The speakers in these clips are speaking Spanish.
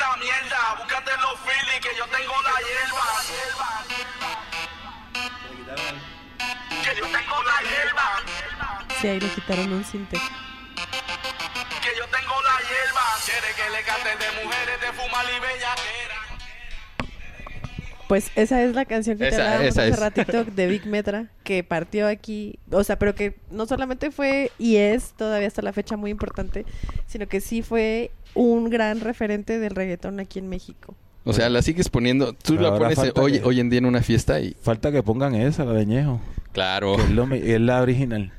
esta mierda, búscate los Philly que yo tengo la hierba. Que yo tengo la hierba. Sí, ahí le quitaron un cinte. Que yo tengo la hierba. Quiere que le cante de mujeres, de fumar y bellaquera. Pues esa es la canción que te hablábamos esa hace es. ratito de Big Metra, que partió aquí, o sea, pero que no solamente fue y es todavía hasta la fecha muy importante, sino que sí fue un gran referente del reggaetón aquí en México. O sea, la sigues poniendo... Tú Pero la ahora pones falta hoy, que- hoy en día en una fiesta y... Falta que pongan esa, la de Ñejo. Claro. Que es la original.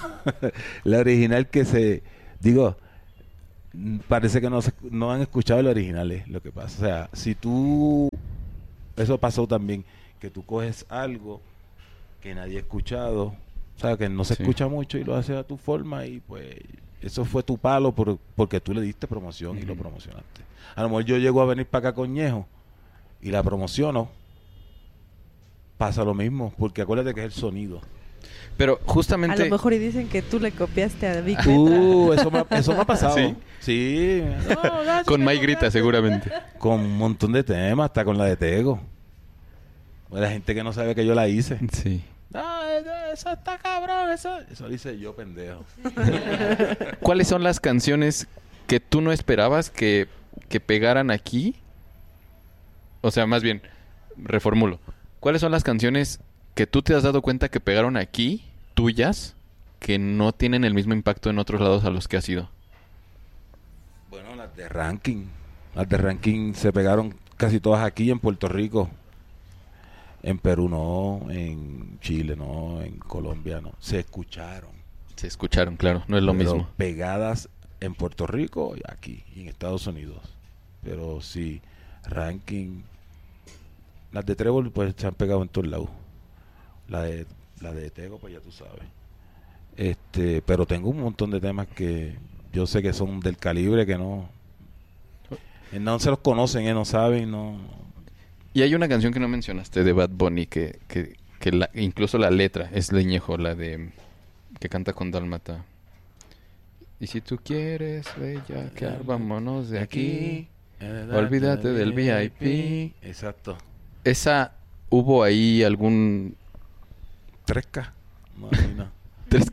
La original que se... Digo, parece que no han escuchado el original, es lo que pasa. O sea, si tú... Eso pasó también, que tú coges algo que nadie ha escuchado, o sea, que no se Sí. escucha mucho y lo haces a tu forma y pues eso fue tu palo porque tú le diste promoción y lo promocionaste. A lo mejor yo llego a venir para acá con Ñejo y la promociono, pasa lo mismo, porque acuérdate que es el sonido. Pero A justamente... lo mejor y dicen que tú le copiaste a Big Metra. Eso me ha pasado. ¿Sí? Sí. Con Mike Grita, seguramente. Con un montón de temas, hasta con la de Tego. La gente que no sabe que yo la hice. Sí. No, eso está cabrón, eso dice yo, pendejo. ¿Cuáles son las canciones que tú no esperabas que pegaran aquí? O sea, más bien, reformulo. ¿Cuáles son las canciones que tú te has dado cuenta que pegaron aquí, tuyas, que no tienen el mismo impacto en otros lados a los que has ido? Bueno, las de ranking. Las de ranking se pegaron casi todas aquí en Puerto Rico. En Perú no, en Chile no, en Colombia no. Se escucharon. Se escucharon, claro, no es lo Pero mismo. pegadas en Puerto Rico y aquí, y en Estados Unidos. Pero sí, ranking. Las de Trébol pues se han pegado en todos lados. La de Tego pues ya tú sabes. Pero tengo un montón de temas que yo sé que son del calibre que no se los conocen, no saben, no. Y hay una canción que no mencionaste de Bad Bunny que incluso la letra es de Ñejo, la de que canta con Dálmata. Y si tú quieres bellaquear, vámonos de aquí. Olvídate del VIP. Exacto. Esa, ¿hubo ahí algún 3K. No, ahí no. tres?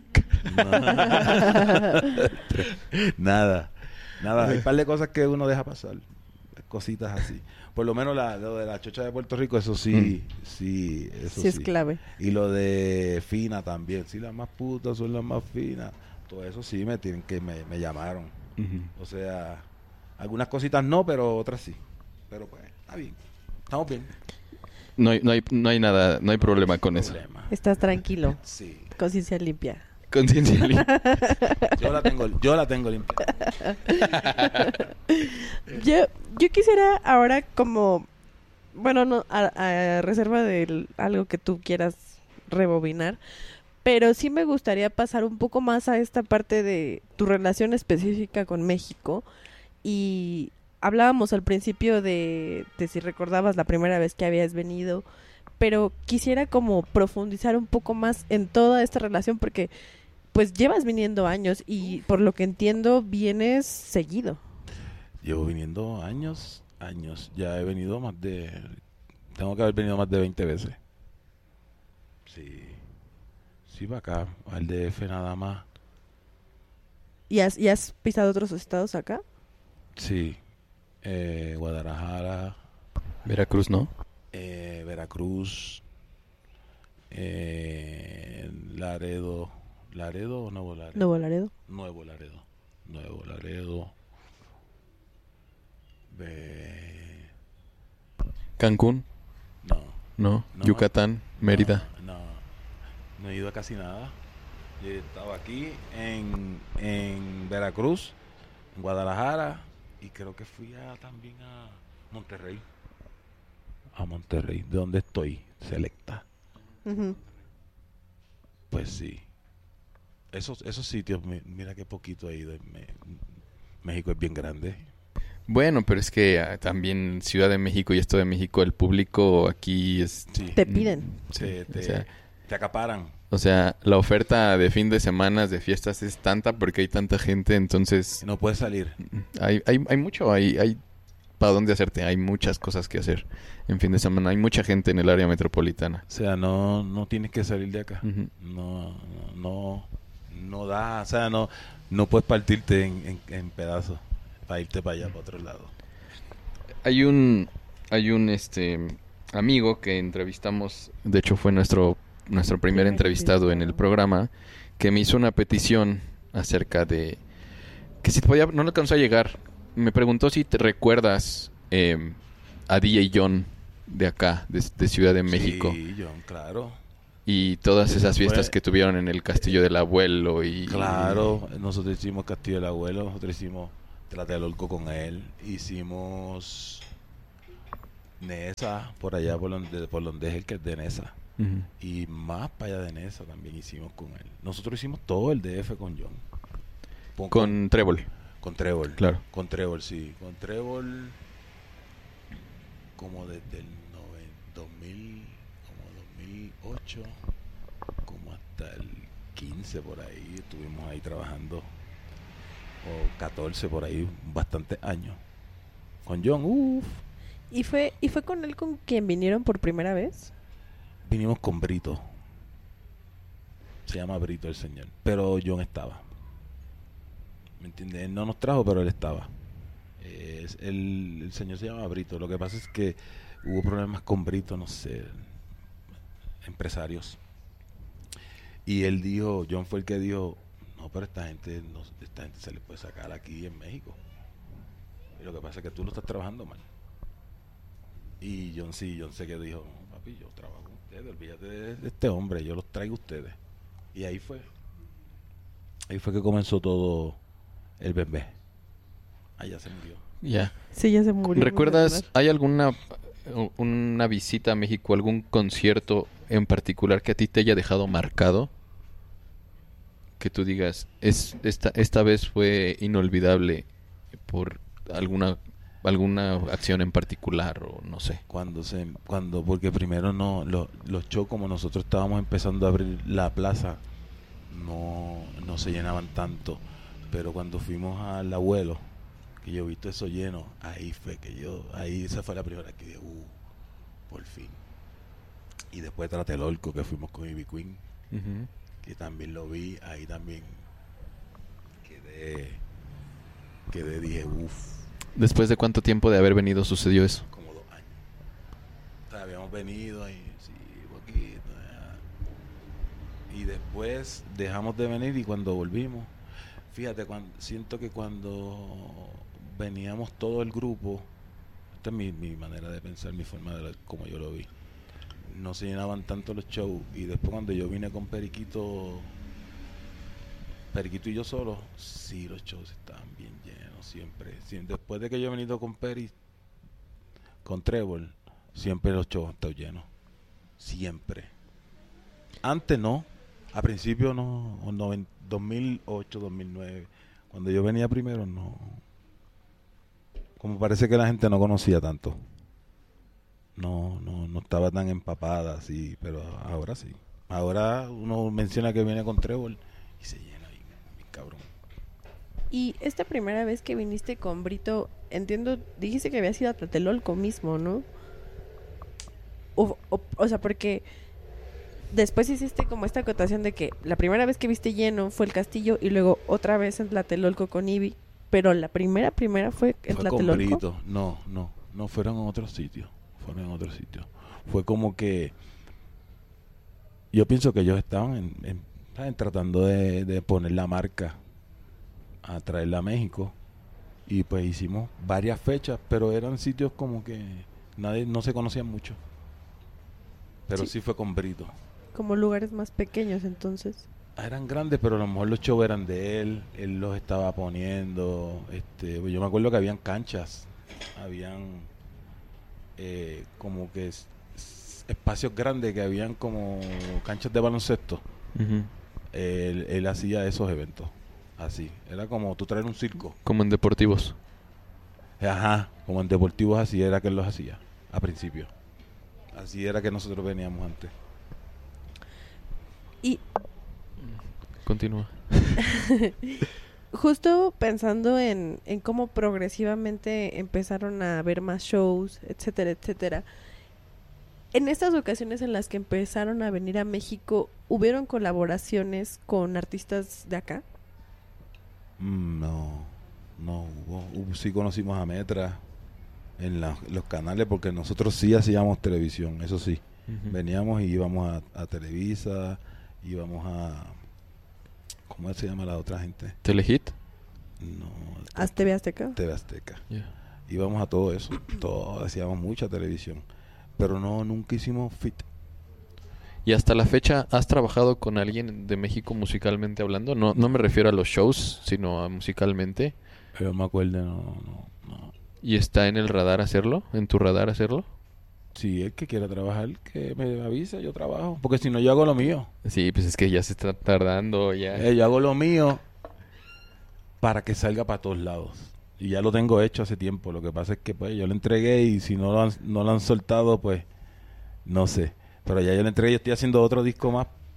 Nada. Hay un par de cosas que uno deja pasar. Cositas así. Por lo menos lo de la chocha de Puerto Rico, eso sí, eso Sí es clave. Y lo de fina también. Sí, las más putas son las más finas. Todo eso sí me llamaron. O sea, algunas cositas no, pero otras sí. Pero pues, está bien. Estamos bien. No hay nada, no hay problema con eso. Problema. Estás tranquilo, Sí. conciencia limpia. Conciencia limpia. Yo la tengo limpia. Yo quisiera ahora como, bueno, no a reserva de algo que tú quieras rebobinar, pero sí me gustaría pasar un poco más a esta parte de tu relación específica con México. Y hablábamos al principio de si recordabas la primera vez que habías venido, pero quisiera como profundizar un poco más en toda esta relación porque pues llevas viniendo años y por lo que entiendo vienes seguido. Llevo viniendo años. Ya he venido tengo que haber venido más de 20 veces. Sí, para acá, al DF nada más. ¿Y has pisado otros estados acá? Sí, Guadalajara, Veracruz, ¿no? Veracruz, Laredo o Nuevo Laredo. Nuevo Laredo. Nuevo Laredo. Cancún, No. ¿no? No. Yucatán, Mérida. No he ido a casi nada. Yo he estado aquí en Veracruz, en Guadalajara y creo que fui también a Monterrey. De donde estoy, Selecta. Ujú. Pues sí. Esos sitios, mira qué poquito he ido. México es bien grande. Bueno, pero es que también Ciudad de México y Estado de México, el público aquí es... Sí. Te piden. Sí, Te acaparan. o sea, la oferta de fin de semana, de fiestas es tanta porque hay tanta gente, entonces No puedes salir. hay mucho, hay para dónde hacerte. Hay muchas cosas que hacer en fin de semana. Hay mucha gente en el área metropolitana. O sea, no tienes que salir de acá. Ujú. No da, o sea, no puedes partirte en pedazos para irte para allá, para otro lado. Hay un amigo que entrevistamos, de hecho fue nuestro primer entrevistado en el programa, que me hizo una petición acerca de que si podía, no le alcanzó a llegar. Me preguntó si te recuerdas a DJ John de acá, de Ciudad de México, Sí, John, claro. y todas Eso esas fiestas fue- que tuvieron en el Castillo del Abuelo y Claro, nosotros hicimos Castillo del Abuelo, nosotros hicimos Tlatelolco con él, hicimos Nesa, por allá por donde es el que es de Nesa. Ujú. Y más para allá de Nesa también hicimos con él. Nosotros hicimos todo el DF con John. Con Trébol, Con Trébol. claro. Con Trébol, sí. Con Trébol como desde el 2000, como 2008, como hasta el 15 por ahí. Estuvimos ahí trabajando. O 14 por ahí, bastantes años. Con John, uff. ¿Y fue con él con quien vinieron por primera vez? Vinimos con Brito. Se llama Brito el señor. Pero John estaba. ¿Me entiendes? Él no nos trajo, pero él estaba. El señor se llama Brito. Lo que pasa es que hubo problemas con Brito, no sé, empresarios. Y él dijo, John fue el que dijo, no, pero esta gente se le puede sacar aquí en México. Y lo que pasa es que tú lo estás trabajando mal. Y John sé que dijo, no, papi, yo trabajo con ustedes, olvídate de este hombre, yo los traigo a ustedes. Y ahí fue que comenzó todo el bebé. Allá se murió. Ya. Sí, ya se murió. ¿Recuerdas, hay una visita a México, algún concierto en particular que a ti te haya dejado marcado? Que tú digas, esta vez fue inolvidable por alguna acción en particular o no sé. Porque primero los shows, como nosotros estábamos empezando a abrir la plaza, no se llenaban tanto. Pero cuando fuimos al Abuelo, que yo he visto eso lleno, esa fue la primera que dije, por fin. Y después Tlatelolco, que fuimos con Ivy Queen, Ujú. que también lo vi, ahí también quedé, dije, ¿Después de cuánto tiempo de haber venido sucedió eso? como 2 años. O sea, habíamos venido y sí, poquito, ya. Y después dejamos de venir y cuando volvimos, fíjate, siento que cuando veníamos todo el grupo, esta es mi manera de pensar, mi forma de ver, como yo lo vi, no se llenaban tanto los shows. Y después cuando yo vine con Periquito y yo solo, sí, los shows estaban bien llenos, siempre. Después de que yo he venido con con Trébol, siempre los shows han estado llenos. Siempre. Antes no, a principio no, 2008, 2009, cuando yo venía primero no. Como parece que la gente no conocía tanto. No estaba tan empapada así, pero ahora sí. Ahora uno menciona que viene con Trébol y se llena bien cabrón. Y esta primera vez que viniste con Brito, entiendo, dijiste que habías ido a Tlatelolco mismo, ¿no? O sea, porque después hiciste como esta acotación de que la primera vez que viste lleno fue el castillo y luego otra vez en Tlatelolco con Ivy, pero la primera fue en Fue con Tlatelolco. Brito. No fueron en otro sitio. Fue como que yo pienso que ellos estaban ¿saben? Tratando de poner la marca a traerla a México, y pues hicimos varias fechas, pero eran sitios como que no se conocían mucho, pero sí fue con Brito. Como lugares más pequeños entonces. Eran grandes, pero a lo mejor los shows eran de él los estaba poniendo. Yo me acuerdo que habían canchas, habían como que espacios grandes, que habían como canchas de baloncesto. Ujú. Él hacía esos eventos así, era como tú traer un circo. Como en deportivos. Ajá, como en deportivos, así era que él los hacía a principio. Así era que nosotros veníamos antes. Y Continúa. justo pensando en cómo progresivamente empezaron a haber más shows, etcétera, etcétera. En estas ocasiones en las que empezaron a venir a México, ¿hubieron colaboraciones con artistas de acá? No, no hubo. Sí conocimos a Metra en los canales porque nosotros sí hacíamos televisión, eso sí. Veníamos y íbamos a Televisa, íbamos a... ¿Cómo se llama la otra gente? ¿Telehit? No. ¿TV Azteca? TV Azteca. Yeah. Íbamos a todo eso. Hacíamos mucha televisión. Pero no, nunca hicimos fit. ¿Y hasta la fecha has trabajado con alguien de México musicalmente hablando? No me refiero a los shows, sino a musicalmente. Pero me acuerdo, no. ¿Y está en el radar hacerlo? ¿En tu radar hacerlo? Si el que quiera trabajar, que me avise, yo trabajo. Porque si no, yo hago lo mío. Sí, pues es que ya se está tardando, ya. Yo hago lo mío para que salga para todos lados. Y ya lo tengo hecho hace tiempo. Lo que pasa es que pues yo lo entregué y si no lo han soltado, pues no sé. Pero ya yo lo entregué. Yo estoy haciendo otro disco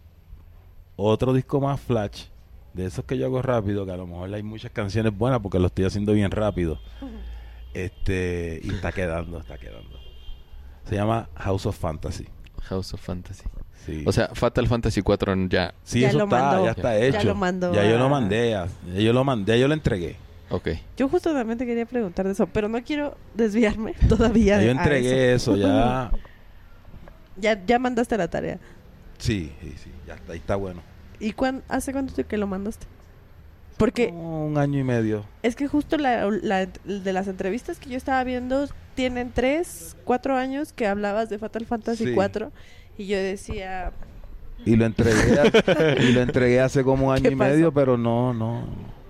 más flash. De esos que yo hago rápido, que a lo mejor hay muchas canciones buenas porque lo estoy haciendo bien rápido. Y está quedando. Se llama House of Fantasy. House of Fantasy. Sí. O sea, Fatal Fantasy 4 ya... Sí, ya eso lo mandó. ya está hecho. Ya lo mandó Ya yo a- lo mandé. Yo lo entregué. Ok. Yo justo también te quería preguntar de eso, pero no quiero desviarme todavía. Ya yo a entregué eso, ya. Ya mandaste la tarea. Sí, ya está, ahí está bueno. ¿Y hace cuánto que lo mandaste? Porque Como 1 año y medio. es que justo de las entrevistas que yo estaba viendo tienen 3, 4 años que hablabas de Fatal Fantasy Sí. 4 y yo decía, Y lo entregué hace como 1 año ¿Qué y medio, pasó? pero no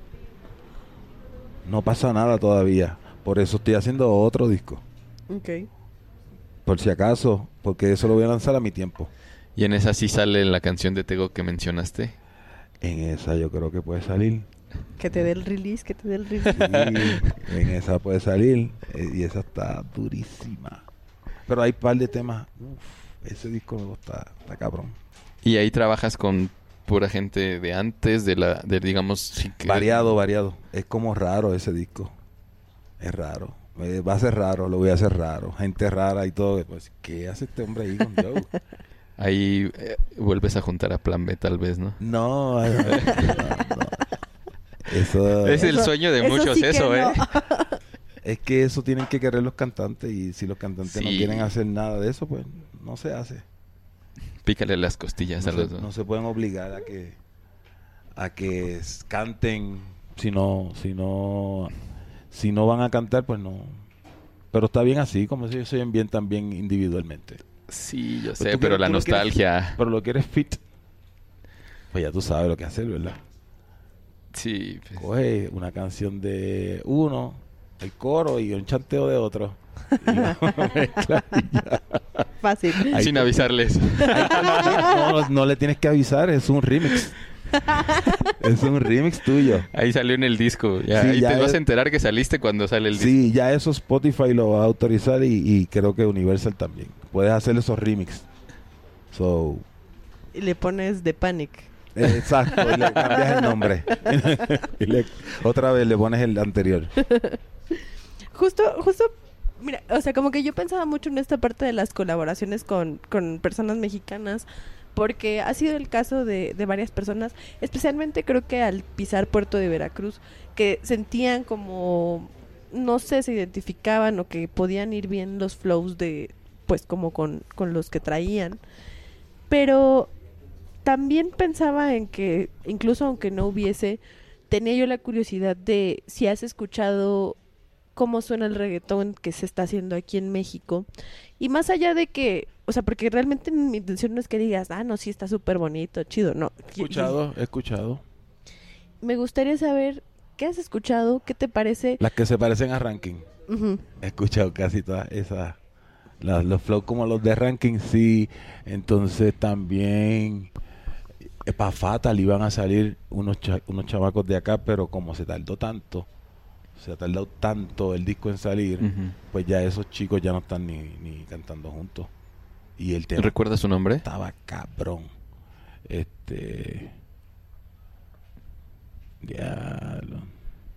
pasa nada todavía. Por eso estoy haciendo otro disco. ok. Por si acaso, porque eso lo voy a lanzar a mi tiempo. Y en esa sí sale la canción de Tego que mencionaste. En esa yo creo que puede salir. Que te dé el release, que te dé el release. Sí, en esa puede salir. Y esa está durísima. Pero hay un par de temas. Ese disco me gusta, está cabrón. Y ahí trabajas con pura gente de antes, digamos... Sí que... Variado. Es como raro ese disco. Es raro. Va a ser raro, lo voy a hacer raro. Gente rara y todo. Pues, ¿qué hace este hombre ahí con Joe? Ahí vuelves a juntar a Plan B tal vez, ¿no? No. Eso... Es el sueño de muchos sí que eso, ¿eh? no. Es que eso tienen que querer los cantantes. Y si los cantantes no Sí. quieren hacer nada de eso, pues no se hace. Pícale las costillas a los dos. No se pueden obligar a que canten si no van a cantar, pues no. Pero está bien así, como si ellos se oyen bien también individualmente. Sí, yo Pues sé, tú pero quieres- la tú lo quieres- nostalgia... Pero lo que eres fit, pues ya tú sabes lo que hacer, ¿verdad? Sí, pues, Coge una canción de uno, el coro y un chanteo de otro. Y lo mezclas y ya. Fácil. Ahí sin te- avisarles. No le tienes que avisar, es un remix. Es un remix tuyo. Ahí salió en el disco. Ya, Sí, ahí ya te vas es- a enterar que saliste cuando sale el disco. Sí, ya eso Spotify lo va a autorizar y creo que Universal también. Puedes hacer esos remix. So, Y le pones The Panic. exacto, y le cambias el nombre. Otra vez le pones el anterior. Justo, mira, o sea, como que yo pensaba mucho en esta parte de las colaboraciones con personas mexicanas, porque ha sido el caso de varias personas, especialmente creo que al pisar Puerto de Veracruz, que sentían como, no sé, se identificaban o que podían ir bien los flows de, pues como con los que traían, pero también pensaba en que, incluso aunque no hubiese, tenía yo la curiosidad de si has escuchado cómo suena el reggaetón que se está haciendo aquí en México. Y más allá de que, o sea, porque realmente mi intención no es que digas, no, sí está súper bonito, chido, no. He escuchado. Me gustaría saber qué has escuchado, qué te parece. Las que se parecen a Ranking. Ujú. He escuchado casi todas esas. Los flows como los de Ranking, sí. Entonces también para Fatal iban a salir unos chamacos de acá, pero como se tardó tanto, se ha tardado tanto el disco en salir, Ujú. pues ya esos chicos ya no están ni cantando juntos. Y el tema ¿Recuerdas su nombre? estaba cabrón. Diablo.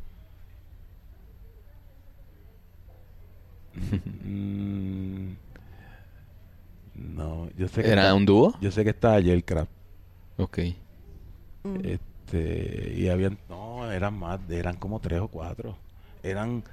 No, yo sé que ¿Era un dúo? yo sé que estaba Yellcraft. Ok. Y habían, no, eran más, eran como 3 o 4. Eran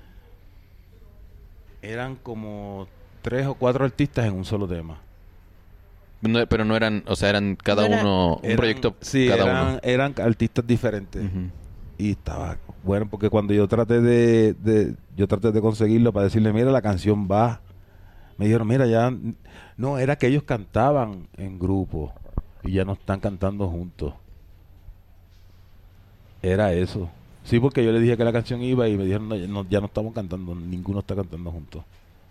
como 3 o 4 artistas en un solo tema. No, pero no eran, o sea, eran cada No era- uno, un Eran- proyecto sí, cada uno. eran artistas diferentes. Ujú. Y estaba bueno, porque cuando yo traté yo traté de conseguirlo para decirle, mira, la canción va. Me dijeron, mira, ya no, era que ellos cantaban en grupo y ya no están cantando juntos. Era eso. Sí, porque yo le dije que la canción iba y me dijeron, ya no estamos cantando, ninguno está cantando juntos.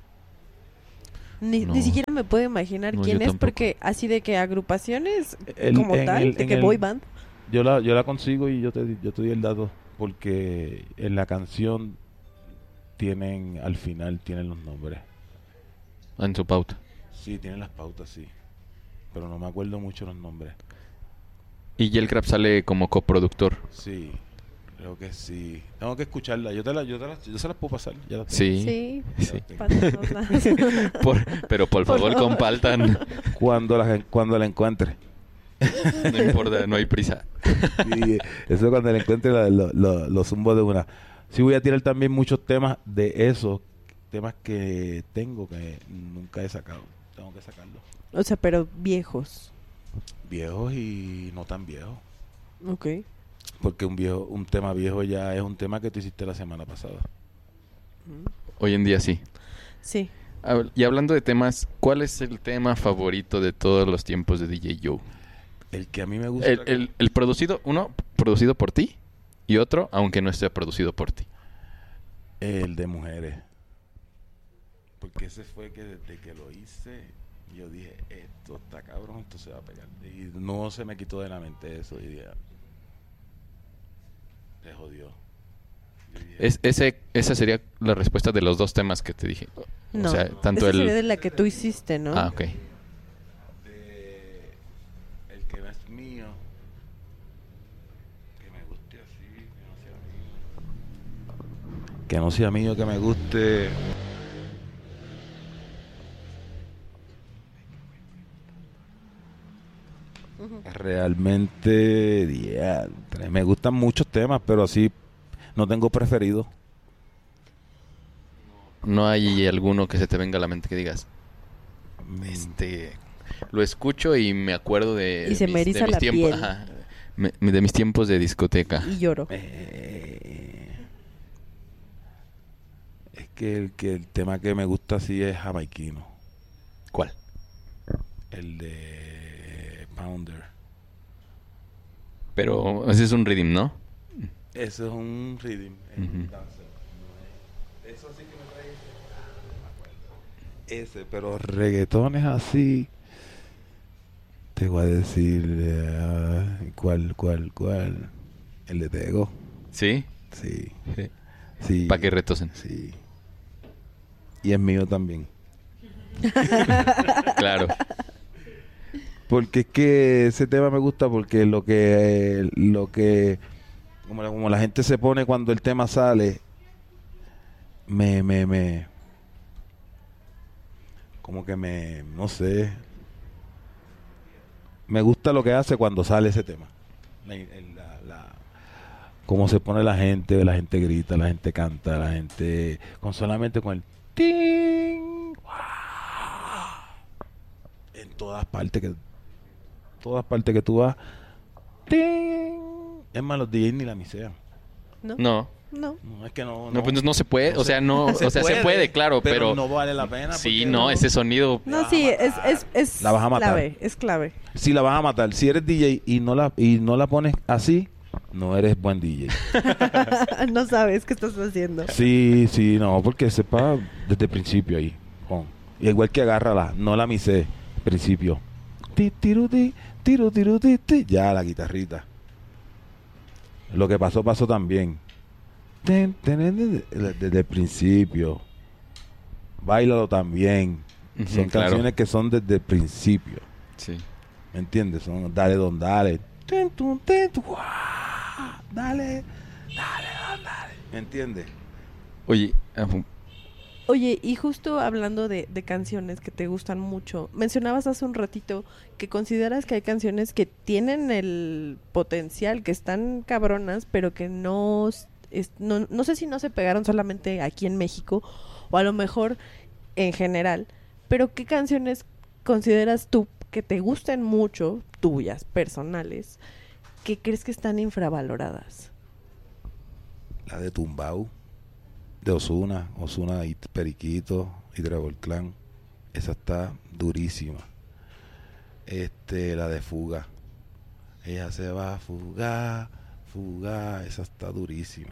Ni No. siquiera me puedo imaginar No, quién yo es, tampoco. porque así de que agrupaciones El- como en tal, el- de en que el- boy band. Yo la consigo y yo te doy el dato, porque en la canción al final tienen los nombres. En su pauta. Sí, tienen las pautas, sí. Pero no me acuerdo mucho los nombres. Y Yellcraft sale como coproductor. Sí, creo que sí. Tengo que escucharla. Yo se las puedo pasar. Ya las tengo. Sí. Sí, Sí. pásanoslas. Pero por favor, favor. compartan. Cuando la encuentre. No importa, no hay prisa. Y eso cuando la encuentre lo zumbo de una. Sí, voy a tirar también muchos temas de esos temas que tengo que nunca he sacado. Tengo que sacarlos. O sea, pero viejos. Viejos y no tan viejos. Ok. Porque un tema viejo ya es un tema que tú hiciste la semana pasada. Hoy en día sí. Sí. Y hablando de temas, ¿cuál es el tema favorito de todos los tiempos de DJ Joe? El que a mí me gusta. El producido, uno producido por ti y otro, aunque no esté producido por ti. El de mujeres. Porque ese fue que desde que lo hice, yo dije, esto está cabrón, esto se va a pegar. Y no se me quitó de la mente eso. Y dije, te jodió. Yo dije, Esa sería la respuesta de los dos temas que te dije. No. O sea, tanto Esa sería de la que tú hiciste, ¿no? Ah, ok. el que no es mío, que me guste así, que no sea mío, que me guste. Realmente, diantre, me gustan muchos temas, pero así no tengo preferido. No hay alguno que se te venga a la mente que digas, lo escucho y me acuerdo de Y se me eriza la tiempos, piel. ajá, de mis tiempos de discoteca. Y lloro. Es que el tema que me gusta así es jamaiquino. ¿Cuál? El de Pounder. Pero ese es un rhythm, ¿no? Ese es un rhythm. Es un Ujú. dancer. Eso sí que me trae. Ese, pero reggaetones así. Te voy a decir. ¿Cuál? El de Tego. ¿Sí? Sí. Sí. Sí. Para que retosen. Sí. Y es mío también. Claro. Porque es que ese tema me gusta porque lo que como la gente se pone cuando el tema sale como que no sé, me gusta lo que hace cuando sale ese tema. Cómo se pone la gente grita, la gente canta, la gente solamente con el ting, ¡guau! En todas partes que tú vas, ¡ting! Es más, los DJs ni la misean. ¿No? No. No. No, es que no. No, pues no se puede. O sea, no. O sea, se puede, claro, pero. no vale la pena. Sí, porque no, ese sonido. No, sí, es La vas a matar. clave, es clave. Si la vas a matar, si eres DJ y no la pones así, no eres buen DJ. No sabes qué estás haciendo. Sí, no, porque sepa desde el principio ahí. Y igual que agárrala, no la misé, principio. Ti, tiru, ti, ti, ya la guitarrita. Lo que pasó también. Desde el principio. Báilalo también. Ujú, Son claro. canciones que son desde el principio. Sí. ¿Me entiendes? Son Dale Don Dale. Tin, tun, tin, tu, guau. dale. ¿Me entiendes? Oye, Oye, y justo hablando de canciones que te gustan mucho, mencionabas hace un ratito que consideras que hay canciones que tienen el potencial, que están cabronas, pero que no sé si no se pegaron solamente aquí en México o a lo mejor en general, pero ¿qué canciones consideras tú que te gusten mucho, tuyas, personales, que crees que están infravaloradas? La de Tumbao, de Ozuna y Periquito y Trevor Clan. Esa está durísima. La de Fuga. Ella se va a fugar, esa está durísima.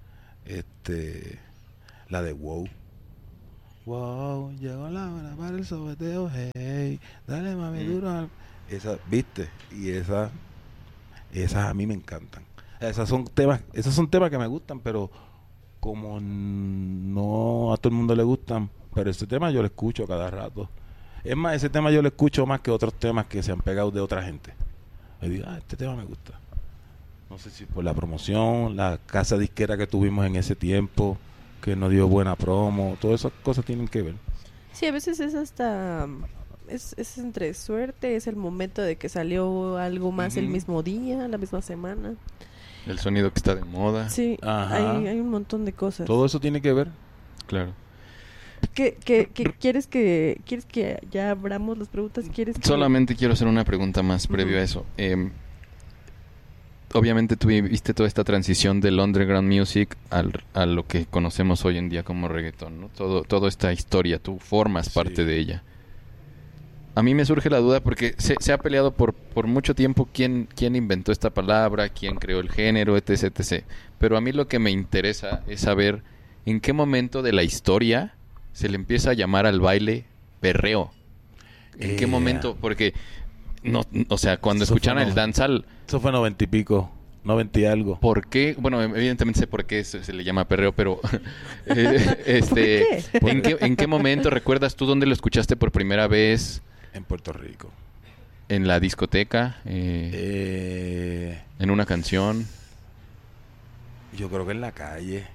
La de Wow. Wow, llegó la hora para el sobeteo, hey, dale mami duro. Esa, ¿viste? Y esas a mí me encantan. Esos son temas que me gustan, pero como no a todo el mundo le gustan, pero ese tema yo lo escucho cada rato. Es más, ese tema yo lo escucho más que otros temas que se han pegado de otra gente. Me digo, este tema me gusta. No sé si por la promoción, la casa disquera que tuvimos en ese tiempo, que nos dio buena promo, todas esas cosas tienen que ver. Sí, a veces es hasta... Es entre suerte, es el momento de que salió algo más el mismo día, la misma semana. el sonido que está de moda. Sí, hay un montón de cosas. Todo eso tiene que ver. Claro. ¿Quieres que ya abramos las preguntas? Solamente quiero hacer una pregunta más previo a eso. Obviamente tú viste toda esta transición del underground music a lo que conocemos hoy en día como reggaetón, ¿no? Toda esta historia, tú formas parte de ella. A mí me surge la duda porque se ha peleado por mucho tiempo quién inventó esta palabra, quién creó el género, etc, etc. Pero a mí lo que me interesa es saber en qué momento de la historia se le empieza a llamar al baile perreo. ¿En qué momento? Porque, no, o sea, cuando escuchan el dancehall... Eso fue 90 y pico, 90 y algo. ¿Por qué? Bueno, evidentemente sé por qué se le llama perreo, pero... ¿Por qué? ¿En qué momento recuerdas tú dónde lo escuchaste por primera vez? En Puerto Rico. ¿En la discoteca? ¿En una canción? Yo creo que en la calle.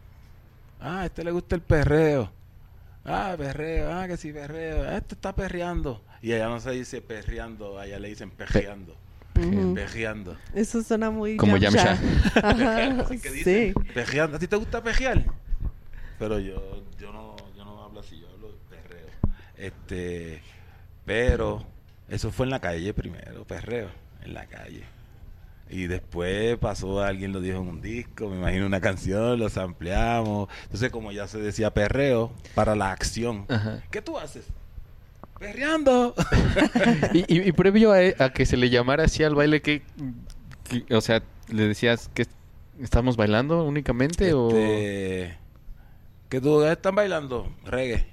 A este le gusta el perreo. Perreo. Que sí, perreo. Este está perreando. Y allá no se dice perreando, allá le dicen pejeando. Pejeando. Eso suena muy... Como Yamcha. Ajá, sí. Pejeando. ¿A ti te gusta pejear? Pero yo no hablo así, yo hablo de perreo. Pero eso fue en la calle primero, perreo, en la calle. Y después pasó, alguien lo dijo en un disco, me imagino una canción, lo sampleamos. Entonces, como ya se decía perreo, para la acción. Ajá. ¿Qué tú haces? Perreando. y previo a que se le llamara así al baile, que o sea, ¿le decías que estamos bailando únicamente o...? ¿Qué tú están bailando? Reggae.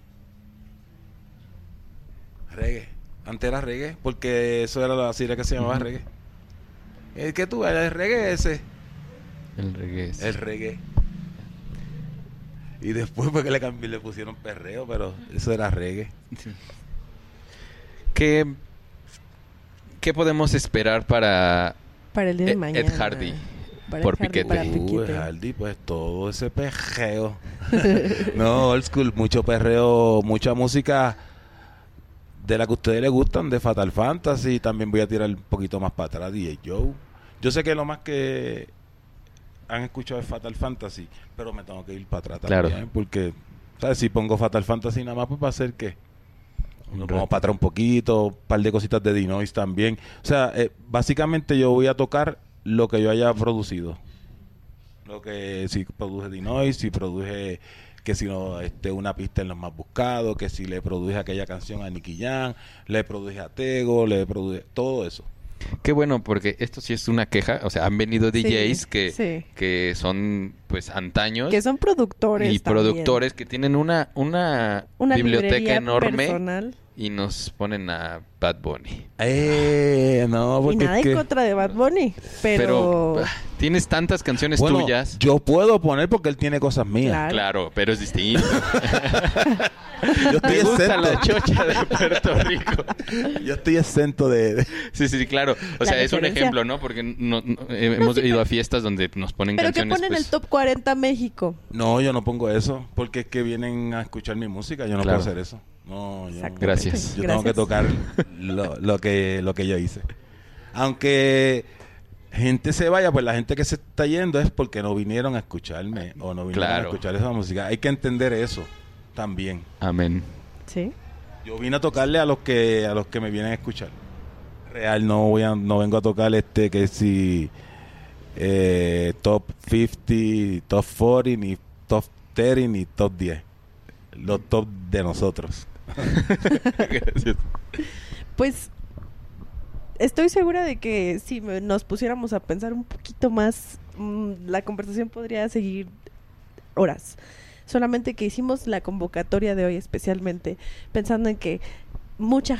Antes era reggae, porque eso era la sigla que se llamaba reggae. ¿Qué tú bailas? ¿El reggae ese? El reggae. El reggae. Y después fue que le pusieron perreo, pero eso era reggae. Sí. ¿Qué podemos esperar para el día de mañana? Ed Hardy? Por Piquete. Ed Hardy, pues todo ese perreo. No, old school, mucho perreo, mucha música de la que a ustedes les gustan, de Fatal Fantasy. También voy a tirar un poquito más para atrás, DJ Joe. Yo sé que lo más que han escuchado es Fatal Fantasy, pero me tengo que ir para atrás también, claro. Porque, ¿sabes? Si pongo Fatal Fantasy nada más, pues va a ser que nos vamos para atrás un poquito, un par de cositas de Dinois también. O sea, básicamente yo voy a tocar lo que yo haya producido. Lo que si produje Dinois, si produje... que si no una pista en los más buscados, que si le produje aquella canción a Nicky Jam, le produje a Tego, le produje todo eso. Qué bueno, porque esto sí es una queja, o sea, han venido DJs que son pues antaños, que son productores y también. Productores que tienen una biblioteca enorme personal. y nos ponen a Bad Bunny. No, Y porque nada es que... en contra de Bad Bunny, pero... Tienes tantas canciones Bueno, tuyas. yo puedo poner porque él tiene cosas mías. Claro. Claro, pero es distinto. Yo estoy Me gusta exento. la chocha de Puerto Rico. Yo estoy exento de... Sí, claro. O La sea, es un diferencia. ejemplo, ¿no? Porque hemos ido a fiestas donde nos ponen Pero que canciones. ponen pues, el Top 40 México. No, yo no pongo eso porque es que vienen a escuchar mi música. Yo no Claro. puedo hacer eso. No, yo, Exacto. Gracias. yo tengo que Gracias. tocar lo que yo hice. Aunque gente se vaya, pues la gente que se está yendo es porque no vinieron a escucharme o no vinieron Claro. a escuchar esa música. Hay que entender eso también. Amén. Sí. Yo vine a tocarle a los que me vienen a escuchar. Real, no vengo a tocar que si top 50, top 40, ni top 30, ni top 10. Los top de nosotros. Gracias. Pues estoy segura de que si nos pusiéramos a pensar un poquito más, la conversación podría seguir horas. Solamente que hicimos la convocatoria de hoy especialmente pensando en que mucha